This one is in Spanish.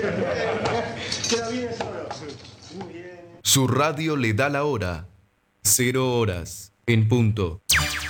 Queda bien solo. Muy bien. Su radio le da la hora. 0 horas en punto.